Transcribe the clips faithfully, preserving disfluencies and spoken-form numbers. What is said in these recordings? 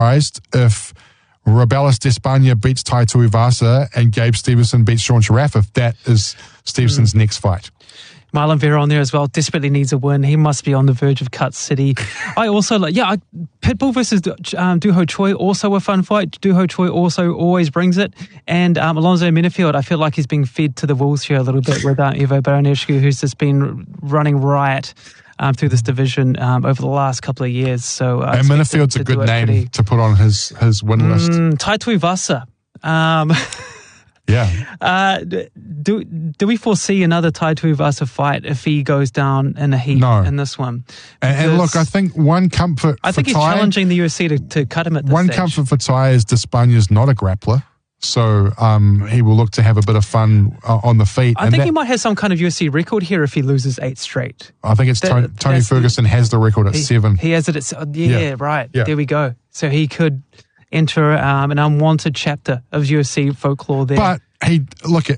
surprised if Rabelis D'Espana beats Tai Tuivasa and Gabe Stevenson beats Sean Sharaf, if that is Stevenson's mm. next fight. Marlon Vera on there as well, desperately needs a win. He must be on the verge of Cut City. I also like, yeah, I, Pitbull versus um, Doo Ho Choi, also a fun fight. Doo Ho Choi also always brings it. And um, Alonzo Minifield, I feel like he's being fed to the wolves here a little bit with uh, Ivo Baranescu, who's just been running riot um, through this division um, over the last couple of years. So, uh, and Minifield's a good name pretty... to put on his, his win list. Mm, Tai Tuivasa. Um... Yeah. Uh, do do we foresee another Tai Tuivasa fight if he goes down in a heat no. in this one? And, and look, I think one comfort I for think he's Tai, challenging the U F C to, to cut him at this One stage. comfort for Tai is D'Espana's not a grappler. So um, he will look to have a bit of fun uh, on the feet. I and think that, he might have some kind of U F C record here if he loses eight straight. I think it's that, Tony, Tony Ferguson has the record at he, seven. He has it at uh, yeah, yeah, right. Yeah. There we go. So he could enter um, an unwanted chapter of U F C folklore there. But he, look, at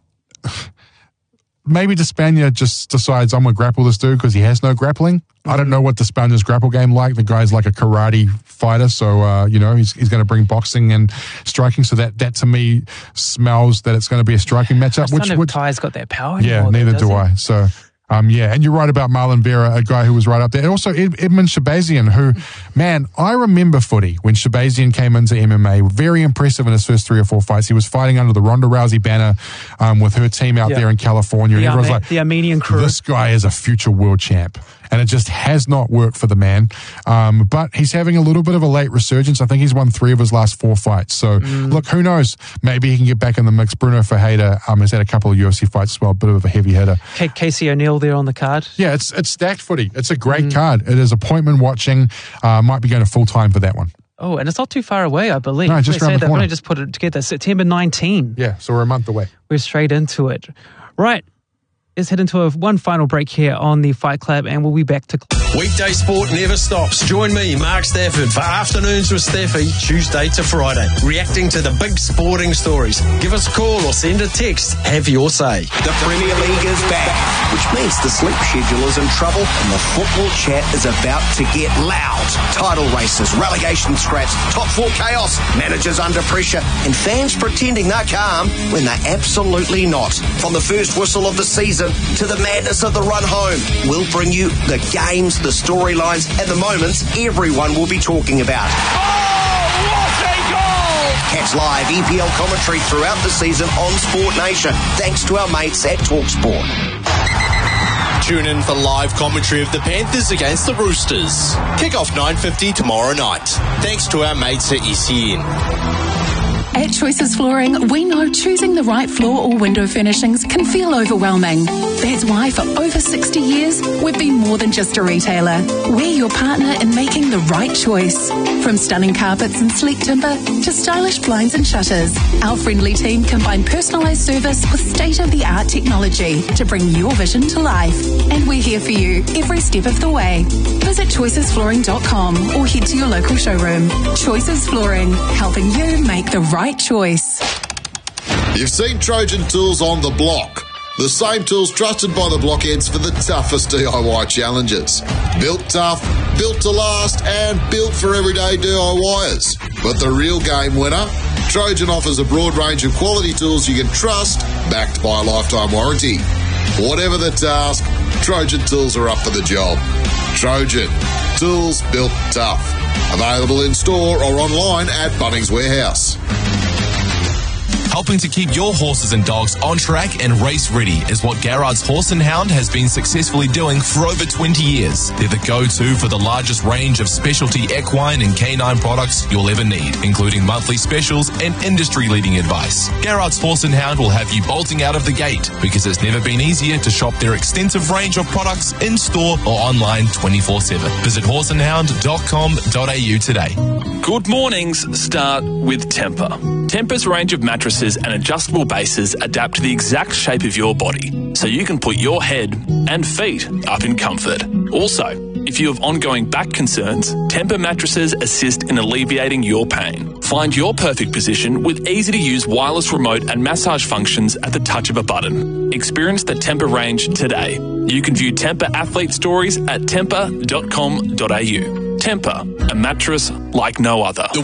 maybe D'Espana just decides I'm going to grapple this dude because he has no grappling. Mm-hmm. I don't know what D'Espana's grapple game like. The guy's like a karate fighter, so, uh, you know, he's, he's going to bring boxing and striking. So that, that to me smells that it's going to be a striking matchup. I Which, don't know if which Ty's got that power Yeah, anymore, neither though, do he? I. So... Um, yeah, and you're right about Marlon Vera, a guy who was right up there. And also Ed, Edmund Shabazian, who, man, I remember footy when Shabazian came into M M A. Very impressive in his first three or four fights. He was fighting under the Ronda Rousey banner um, with her team out yeah. there in California. The, and everyone's Arme- like, the Armenian crew. This guy is a future world champ. And it just has not worked for the man. Um, but he's having a little bit of a late resurgence. I think he's won three of his last four fights. So, mm. look, who knows? Maybe he can get back in the mix. Bruno Ferreira um, has had a couple of U F C fights as well, a bit of a heavy hitter. K- Casey O'Neill there on the card. Yeah, it's it's stacked footy. It's a great Mm. card. It is appointment watching. Uh, might be going to full time for that one. Oh, and it's not too far away, I believe. No, just They around say the they're corner. going to just put it together. September nineteenth. Yeah, so we're a month away. We're straight into it. Right. Let's head into a one final break here on the Fight Club, and we'll be back to... Weekday sport never stops. Join me, Mark Stafford, for Afternoons with Staffy, Tuesday to Friday, reacting to the big sporting stories. Give us a call or send a text. Have your say. The Premier League is back, which means the sleep schedule is in trouble and the football chat is about to get loud. Title races, relegation scraps, top four chaos, managers under pressure, and fans pretending they're calm when they're absolutely not. From the first whistle of the season to the madness of the run home, we'll bring you the games, the storylines, and the moments everyone will be talking about. Oh, what a goal! Catch live E P L commentary throughout the season on Sport Nation, thanks to our mates at TalkSport. Tune in for live commentary of the Panthers against the Roosters. Kick-off nine fifty tomorrow night. Thanks to our mates at E C N. At Choices Flooring, we know choosing the right floor or window furnishings can feel overwhelming. That's why for over sixty years, we've been more than just a retailer. We're your partner in making the right choice. From stunning carpets and sleek timber to stylish blinds and shutters, our friendly team combine personalised service with state-of-the-art technology to bring your vision to life. And we're here for you every step of the way. Visit choices flooring dot com or head to your local showroom. Choices Flooring, helping you make the right choice. You've seen Trojan Tools on the block. The same tools trusted by the blockheads for the toughest D I Y challenges. Built tough, built to last, and built for everyday D I Yers. But the real game winner? Trojan offers a broad range of quality tools you can trust, backed by a lifetime warranty. Whatever the task, Trojan Tools are up for the job. Trojan, tools built tough. Available in store or online at Bunnings Warehouse. Helping to keep your horses and dogs on track and race ready is what Garrard's Horse and Hound has been successfully doing for over twenty years. They're the go-to for the largest range of specialty equine and canine products you'll ever need, including monthly specials and industry-leading advice. Garrard's Horse and Hound will have you bolting out of the gate because it's never been easier to shop their extensive range of products in-store or online twenty-four seven. Visit horse and hound dot com dot a u today. Good mornings start with Tempur. Tempur's range of mattresses and adjustable bases adapt to the exact shape of your body, so you can put your head and feet up in comfort. Also, if you have ongoing back concerns, Tempur mattresses assist in alleviating your pain. Find your perfect position with easy-to-use wireless remote and massage functions at the touch of a button. Experience the Tempur range today. You can view Tempur athlete stories at tempur dot com dot a u. Tempur, a mattress like no other.